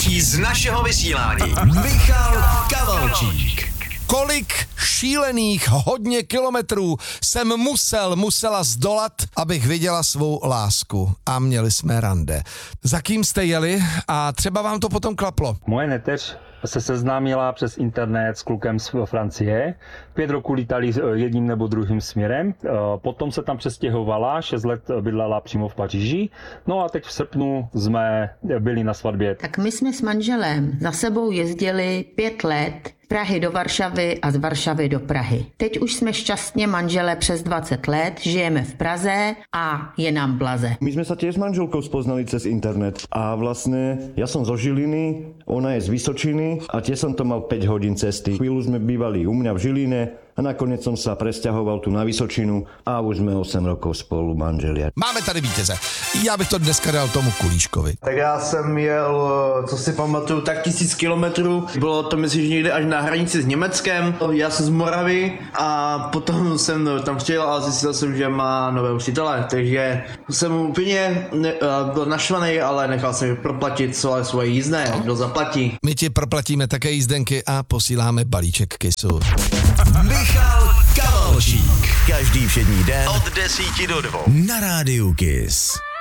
nejlepší z našeho vysílání. Michal Kavalčík. Kolik šílených hodně kilometrů jsem musela zdolat, abych viděla svou lásku. A měli jsme rande. Za kým jste jeli a třeba vám to potom klaplo? Moje neteř se seznámila přes internet s klukem z Francie. 5 roků lítali jedním nebo druhým směrem. Potom se tam přestěhovala, 6 let bydlela přímo v Paříži. No a teď v srpnu jsme byli na svatbě. Tak my jsme s manželem za sebou jezdili 5 let z Prahy do Varšavy a z Varšavy do Prahy. Teď už jsme šťastně manželé přes 20 let, žijeme v Praze a je nám blaze. My sme sa tiež s manželkou spoznali cez internet a vlastne ja som zo Žiliny, ona je z Vysočiny a tiež som to mal 5 hodín cesty. Chvíľu sme bývali u mňa v Žiline a nakoniec som sa presťahoval tu na Vysočinu a už sme 8 rokov spolu manželia. Máme tady vítěze. Já bych to dneska dal tomu Kulíškovi. Tak já jsem jel, co si pamatuju, tak 1000 kilometrů. Bylo to myslím, že někde až na hranici s Německem. Já jsem z Moravy a potom jsem tam přijel a zjistil jsem, že má nové učitele. Takže jsem úplně byl naštvaný, ale nechal jsem proplatit svoje jízdné. Kdo zaplatí? My ti proplatíme také jízdenky a posíláme balíček kisu. Michal Kavalčík. Každý všední den od 10 do 2 na rádiu Kiss.